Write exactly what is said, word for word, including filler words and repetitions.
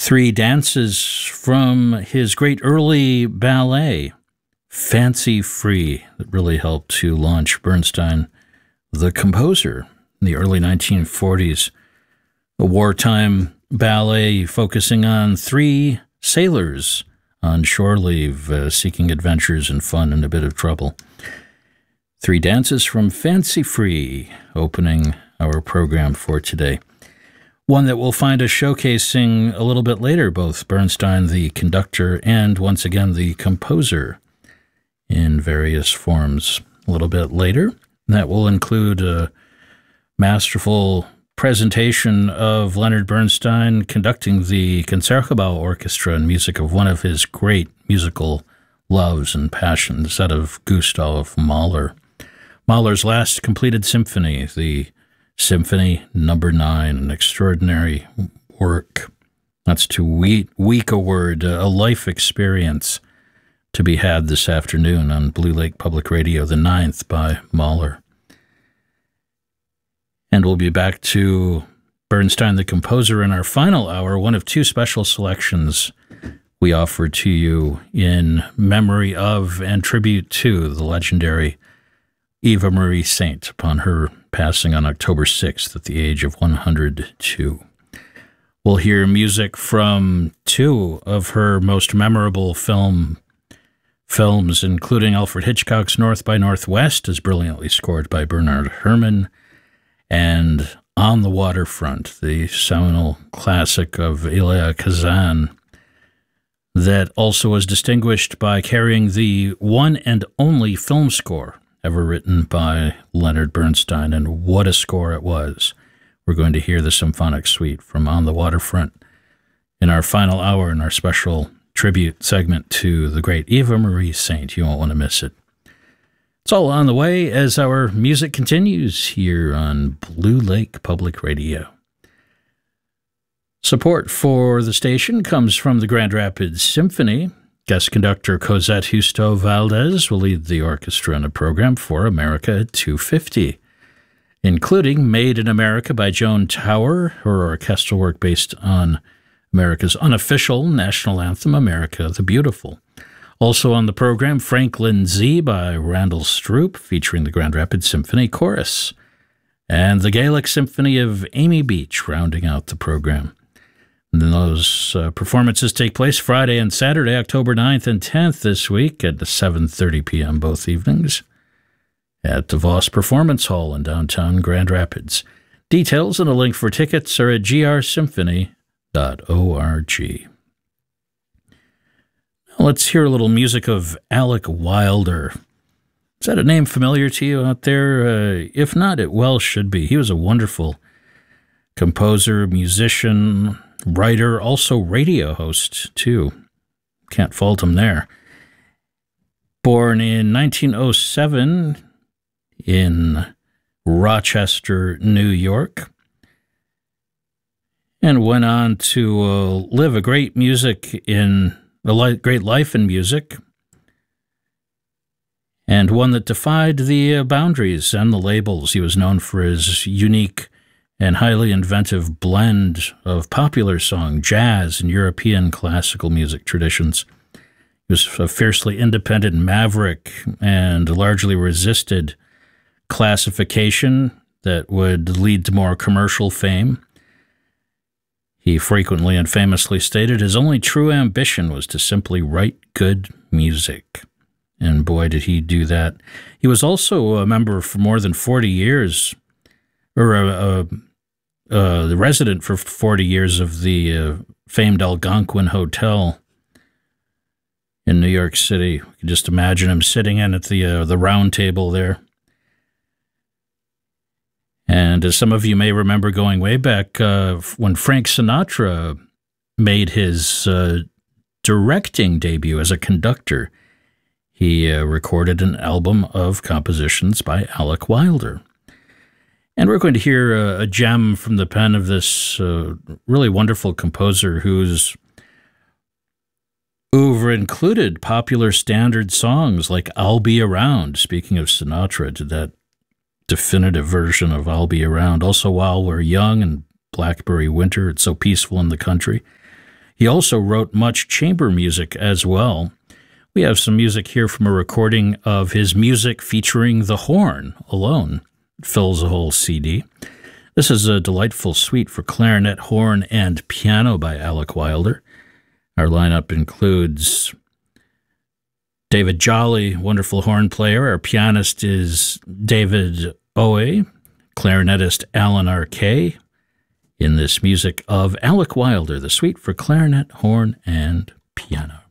Three dances from his great early ballet, Fancy Free, that really helped to launch Bernstein, the composer, in the early nineteen forties. A wartime ballet focusing on three sailors on shore leave, uh, seeking adventures and fun and a bit of trouble. Three dances from Fancy Free, opening our program for today. One that we'll find us showcasing a little bit later, both Bernstein, the conductor, and once again the composer in various forms a little bit later. That will include a masterful presentation of Leonard Bernstein conducting the Concertgebouw Orchestra in music of one of his great musical loves and passions, that of Gustav Mahler. Mahler's last completed symphony, the Symphony Number Nine, an extraordinary work. That's too weak, weak a word, a life experience to be had this afternoon on Blue Lake Public Radio, the ninth by Mahler. And we'll be back to Bernstein, the composer, in our final hour, one of two special selections we offer to you in memory of and tribute to the legendary Eva Marie Saint upon her passing on October sixth at the age of one hundred two. We'll hear music from two of her most memorable film films, including Alfred Hitchcock's North by Northwest, as brilliantly scored by Bernard Herrmann, and On the Waterfront, the seminal classic of Elia Kazan, that also was distinguished by carrying the one and only film score ever written by Leonard Bernstein, and what a score it was. We're going to hear the symphonic suite from On the Waterfront in our final hour in our special tribute segment to the great Eva Marie Saint. You won't want to miss it. It's all on the way as our music continues here on Blue Lake Public Radio. Support for the station comes from the Grand Rapids Symphony. Guest conductor Cosette Justo Valdez will lead the orchestra in a program for America two fifty, including Made in America by Joan Tower, her orchestral work based on America's unofficial national anthem, America the Beautiful. Also on the program, Franklin Z by Randall Stroop, featuring the Grand Rapids Symphony Chorus, and the Gaelic Symphony of Amy Beach, rounding out the program. And those uh, performances take place Friday and Saturday, October ninth and tenth this week at seven thirty p.m. both evenings at the Voss Performance Hall in downtown Grand Rapids. Details and a link for tickets are at g r symphony dot org. Now let's hear a little music of Alec Wilder. Is that a name familiar to you out there? Uh, if not, it well should be. He was a wonderful composer, musician, writer, also radio host, too. Can't fault him there. Born in nineteen oh seven in Rochester, New York, and went on to uh, live a great music in a li- great life in music, and one that defied the uh, boundaries and the labels. He was known for his unique and highly inventive blend of popular song, jazz, and European classical music traditions. He was a fiercely independent maverick and largely resisted classification that would lead to more commercial fame. He frequently and famously stated his only true ambition was to simply write good music. And boy, did he do that. He was also a member for more than forty years, or a, a Uh, the resident for forty years of the uh, famed Algonquin Hotel in New York City. You can just imagine him sitting in at the uh, the round table there. And as some of you may remember, going way back, uh, when Frank Sinatra made his uh, directing debut as a conductor, he uh, recorded an album of compositions by Alec Wilder. And we're going to hear a, a gem from the pen of this uh, really wonderful composer whose oeuvre included popular standard songs like I'll Be Around. Speaking of Sinatra, did that definitive version of I'll Be Around. Also, While We're Young and Blackberry Winter, It's So Peaceful in the Country. He also wrote much chamber music as well. We have some music here from a recording of his music featuring the horn alone. It fills a whole C D. This is a delightful suite for clarinet, horn, and piano by Alec Wilder. Our lineup includes David Jolly, wonderful horn player. Our pianist is David Owe, clarinetist Alan Arquet. In this music of Alec Wilder, the suite for clarinet, horn, and piano.